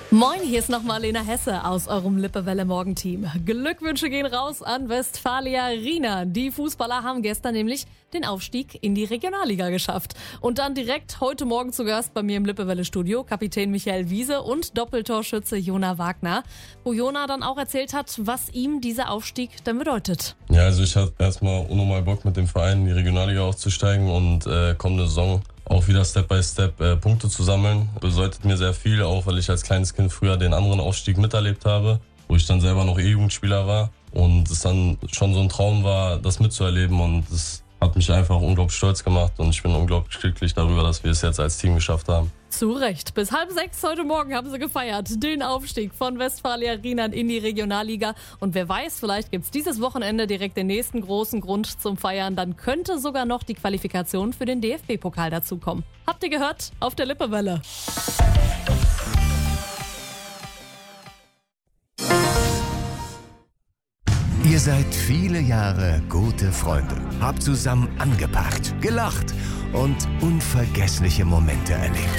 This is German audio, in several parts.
Moin, hier ist nochmal Lena Hesse aus eurem Lippewelle-Morgenteam. Glückwünsche gehen raus an Westfalia Riena. Die Fußballer haben gestern nämlich den Aufstieg in die Regionalliga geschafft. Und dann direkt heute Morgen zu Gast bei mir im Lippewelle-Studio Kapitän Michael Wiese und Doppeltorschütze Jona Wagner, wo Jona dann auch erzählt hat, was ihm dieser Aufstieg denn bedeutet. Ja, also ich hatte erstmal unnormal Bock mit dem Verein in die Regionalliga aufzusteigen und kommende Saison auch wieder Step by Step Punkte zu sammeln. Bedeutet mir sehr viel, auch weil ich als kleines Kind früher den anderen Aufstieg miterlebt habe, wo ich dann selber noch E-Jugendspieler war und es dann schon so ein Traum war, das mitzuerleben, und es hat mich einfach unglaublich stolz gemacht und ich bin unglaublich glücklich darüber, dass wir es jetzt als Team geschafft haben. Zu Recht. Bis 5:30 heute Morgen haben sie gefeiert. Den Aufstieg von Westfalia Riena in die Regionalliga. Und wer weiß, vielleicht gibt es dieses Wochenende direkt den nächsten großen Grund zum Feiern. Dann könnte sogar noch die Qualifikation für den DFB-Pokal dazukommen. Habt ihr gehört? Auf der Lippewelle. Ihr seid viele Jahre gute Freunde, habt zusammen angepackt, gelacht und unvergessliche Momente erlebt.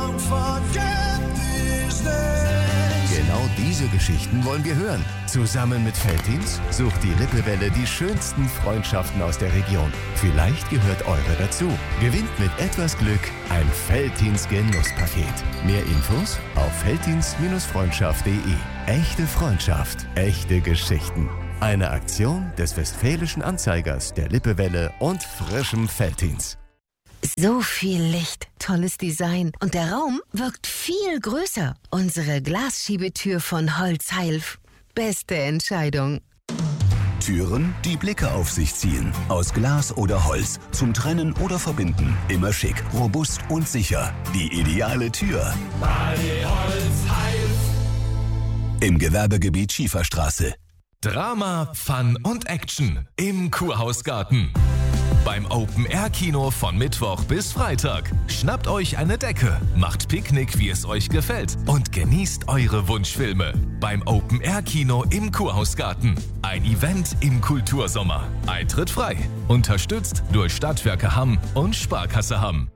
Genau diese Geschichten wollen wir hören. Zusammen mit Veltins sucht die Lippewelle die schönsten Freundschaften aus der Region. Vielleicht gehört eure dazu. Gewinnt mit etwas Glück ein Veltins Genusspaket. Mehr Infos auf veltins-freundschaft.de. Echte Freundschaft, echte Geschichten. Eine Aktion des Westfälischen Anzeigers, der Lippewelle und frischem Veltins. So viel Licht, tolles Design und der Raum wirkt viel größer. Unsere Glasschiebetür von Holzheilf. Beste Entscheidung. Türen, die Blicke auf sich ziehen. Aus Glas oder Holz. Zum Trennen oder Verbinden. Immer schick, robust und sicher. Die ideale Tür. Bei Holzheilf. Im Gewerbegebiet Schieferstraße. Drama, Fun und Action im Kurhausgarten. Beim Open-Air-Kino von Mittwoch bis Freitag. Schnappt euch eine Decke, macht Picknick, wie es euch gefällt, und genießt eure Wunschfilme. Beim Open-Air-Kino im Kurhausgarten. Ein Event im Kultursommer. Eintritt frei. Unterstützt durch Stadtwerke Hamm und Sparkasse Hamm.